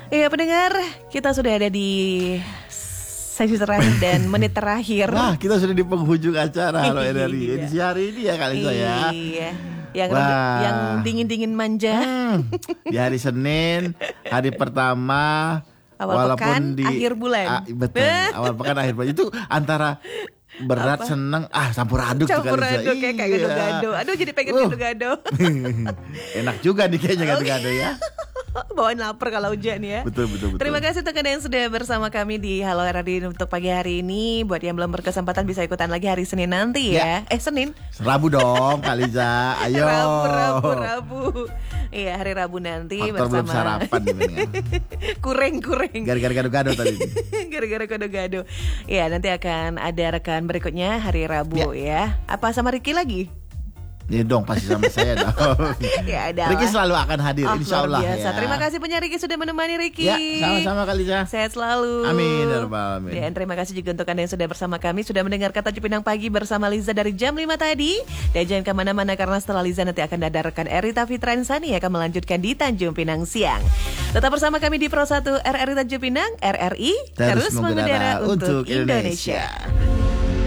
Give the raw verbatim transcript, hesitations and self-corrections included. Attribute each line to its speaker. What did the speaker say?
Speaker 1: Iya pendengar, kita sudah ada di sesi terakhir dan menit terakhir.
Speaker 2: Wah, kita sudah di penghujung acara Halo R R I
Speaker 1: Iya.
Speaker 2: edisi hari ini ya kali saya.
Speaker 1: Iya. Yang
Speaker 2: Wah.
Speaker 1: yang dingin-dingin manja.
Speaker 2: Hmm, di hari Senin, hari pertama
Speaker 1: Awal
Speaker 2: walaupun
Speaker 1: pekan,
Speaker 2: di
Speaker 1: akhir bulan.
Speaker 2: Ah, betul, awal pekan akhir bulan itu antara berat,
Speaker 1: Apa?
Speaker 2: seneng, ah campur aduk tuh
Speaker 1: Campur
Speaker 2: kali
Speaker 1: aduk kayak kayak
Speaker 2: Iya.
Speaker 1: gado-gado. Aduh jadi pengen
Speaker 2: Uh.
Speaker 1: gado-gado.
Speaker 2: Enak juga nih kayaknya gado-gado ya.
Speaker 1: Bawaan lapar kalau hujan ya.
Speaker 2: Betul, betul, betul.
Speaker 1: Terima kasih untuk Anda yang sudah bersama kami di Halo R R I untuk pagi hari ini. Buat yang belum berkesempatan bisa ikutan lagi hari Senin nanti ya. Eh Senin.
Speaker 2: Rabu dong Kaliza, ayo.
Speaker 1: Rabu, Rabu, Rabu. Iya hari Rabu nanti
Speaker 2: Faktor belum
Speaker 1: bersama
Speaker 2: sarapan nih kan.
Speaker 1: Kureng-kureng.
Speaker 2: Gara-gara gado-gado tadi.
Speaker 1: Gara-gara gado-gado. Ya nanti akan ada rekan berikutnya hari Rabu ya. Apa sama Ricky lagi?
Speaker 2: Ya dong pasti sama saya dong.
Speaker 1: Ya ada.
Speaker 2: Ricky selalu akan hadir
Speaker 1: Oh,
Speaker 2: insya Allah
Speaker 1: luar biasa.
Speaker 2: ya.
Speaker 1: Terima kasih punya Ricky sudah menemani Ricky.
Speaker 2: Ya sama-sama Kaliza.
Speaker 1: Sehat selalu.
Speaker 2: Amin ya rabbal alamin.
Speaker 1: Dan terima kasih juga untuk Anda yang sudah bersama kami, sudah mendengarkan Tanjung Pinang Pagi bersama Liza dari jam lima tadi. Dan jangan kemana-mana karena setelah Liza nanti akan ada rekan Erita Fitransani yang akan melanjutkan di Tanjung Pinang Siang. Tetap bersama kami di Pro satu R R I Tanjung Pinang, R R I
Speaker 2: Terus
Speaker 1: terus
Speaker 2: mengudara
Speaker 1: mengudara untuk
Speaker 2: untuk
Speaker 1: Indonesia.
Speaker 2: Indonesia.